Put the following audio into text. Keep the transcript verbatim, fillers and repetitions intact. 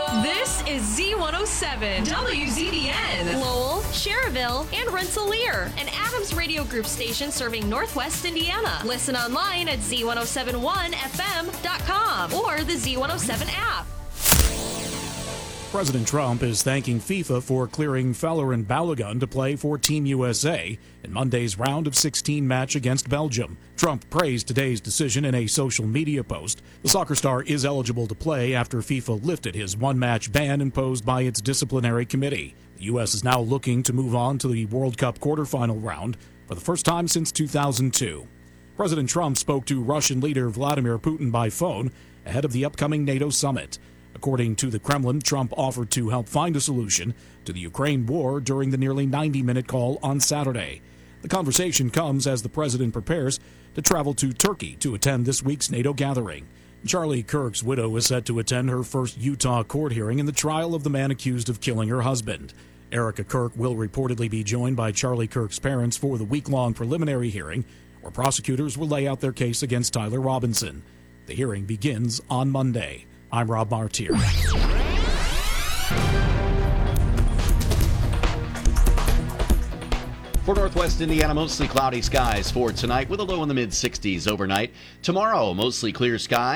This is Z one oh seven, W Z B N, Lowell, Cherville, and Rensselaer, an Adams Radio Group station serving Northwest Indiana. Listen online at Z one oh seven one F M dot com or the Z one oh seven app. President Trump is thanking FIFA for clearing Folarin Balogun to play for Team U S A in Monday's round of sixteen match against Belgium. Trump praised today's decision in a social media post. The soccer star is eligible to play after FIFA lifted his one-match ban imposed by its disciplinary committee. The U S is now looking to move on to the World Cup quarterfinal round for the first time since two thousand two. President Trump spoke to Russian leader Vladimir Putin by phone ahead of the upcoming NATO summit. According to the Kremlin, Trump offered to help find a solution to the Ukraine war during the nearly ninety-minute call on Saturday. The conversation comes as the president prepares to travel to Turkey to attend this week's NATO gathering. Charlie Kirk's widow is set to attend her first Utah court hearing in the trial of the man accused of killing her husband. Erica Kirk will reportedly be joined by Charlie Kirk's parents for the week-long preliminary hearing, where prosecutors will lay out their case against Tyler Robinson. The hearing begins on Monday. I'm Rob Martier. For Northwest Indiana, mostly cloudy skies for tonight with a low in the mid sixties overnight. Tomorrow, mostly clear skies.